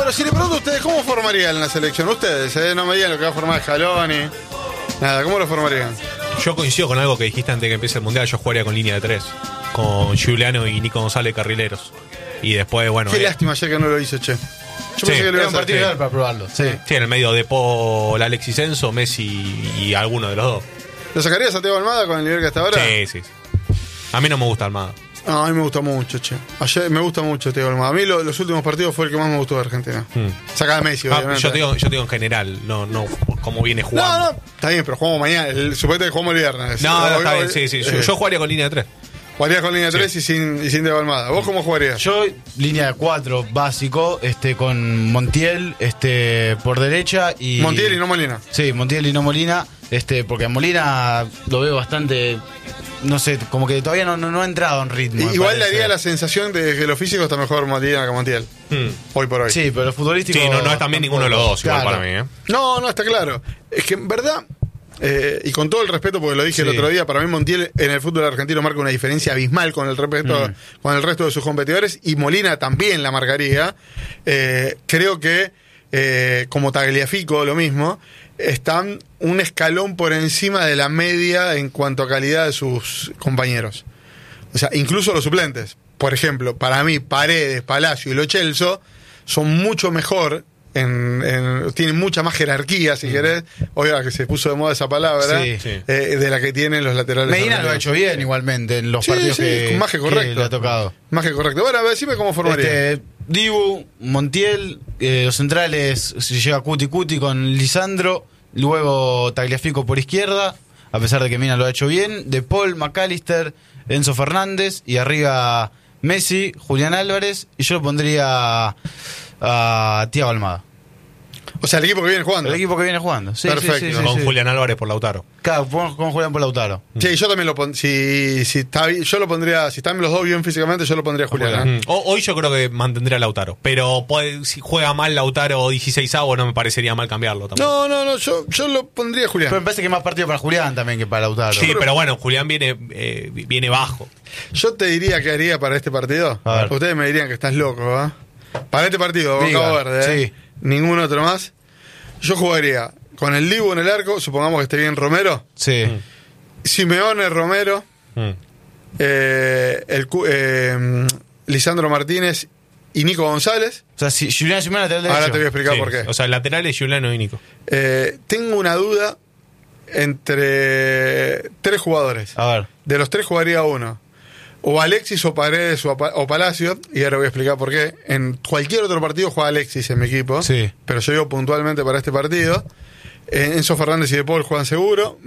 pero si le pregunto a ustedes, ¿cómo formarían la selección? Ustedes, no me digan lo que va a formar Scaloni. Nada, ¿cómo lo formarían? Yo coincido con algo que dijiste antes de que empiece el Mundial. Yo jugaría con línea de 3, con Giuliano y Nico González carrileros. Y después, bueno... Qué lástima ayer que no lo hizo, che. Yo Sí, pensé que lo iba Era a un hacer. partido ideal para probarlo. Sí. Sí, en el medio de Paul, Alexis Enzo, Messi y alguno de los dos. ¿Lo sacarías a Teo Almada con el nivel que está ahora? Sí. A mí no me gusta Almada. No, a mí me gustó mucho, che. Ayer me gusta mucho Teo Almada. A mí los últimos partidos fue el que más me gustó de Argentina. Saca a Messi, obviamente. Yo te digo en general, no cómo viene jugando. No, está bien, pero jugamos mañana. Suponete que jugamos el viernes. No, está bien, sí. Yo jugaría con línea de 3. Jugarías con línea 3 y sin Teo Almada. ¿Vos cómo jugarías? Yo, línea 4 básico, con Montiel por derecha y. Montiel y no Molina. Sí, Montiel y no Molina, porque a Molina lo veo bastante. No sé, como que todavía no ha entrado en ritmo. Igual le haría la sensación de que lo físico está mejor Molina que Montiel. Hoy por hoy. Sí, pero lo futbolístico. Sí, no es también ninguno de los dos, igual Claro. para mí. No, está claro. Es que en verdad, y con todo el respeto, porque lo dije el otro día, para mí Montiel en el fútbol argentino marca una diferencia abismal con el resto de sus competidores, y Molina también la marcaría. Creo que, como Tagliafico, lo mismo, están un escalón por encima de la media en cuanto a calidad de sus compañeros. O sea, incluso los suplentes. Por ejemplo, para mí, Paredes, Palacio y Lo Celso son mucho mejor, tienen mucha más jerarquía, si querés. Oiga, que se puso de moda esa palabra, Sí. de la que tienen los laterales. Medina lo ha hecho bien igualmente en los partidos que, más que correcto. le ha tocado. Más que correcto. Bueno, decime cómo formaría. Dibu, Montiel, los centrales, si llega Cuti con Lisandro, luego Tagliafico por izquierda, a pesar de que Mina lo ha hecho bien, De Paul, McAllister, Enzo Fernández, y arriba Messi, Julián Álvarez, y yo lo pondría a Thiago Almada. O sea, el equipo que viene jugando. El equipo que viene jugando. Sí, Perfecto. sí, Con sí. Julián Álvarez por Lautaro. Claro, con Julián por Lautaro. Sí, yo también lo pondría. Yo lo pondría. Si están los dos bien físicamente, yo lo pondría a Julián. Hoy yo creo que mantendría a Lautaro. Pero si juega mal Lautaro 16avo, no me parecería mal cambiarlo tampoco. No, yo lo pondría a Julián. Pero me parece que es más partido para Julián también que para Lautaro. Sí, pero bueno, Julián viene bajo. Yo te diría que haría para este partido. A ver. Ustedes me dirían que estás loco, ¿eh? Para este partido, Diga, Cabo Verde, sí. Ningún otro más. Yo jugaría con el Dibu en el arco, supongamos que esté bien Romero. Sí. Simeone, Romero. Lisandro Martínez y Nico González. O sea, si Julián Simón lateral derecho. Ahora te voy a explicar Sí, por qué. O sea, el lateral es Giuliano y Nico. Tengo una duda entre tres jugadores. A ver. De los tres jugaría uno. O Alexis, o Paredes, o Palacio. Y ahora voy a explicar por qué. En cualquier otro partido juega Alexis en mi equipo. Sí. Pero yo digo puntualmente para este partido. Enzo Fernández y De Paul juegan seguro.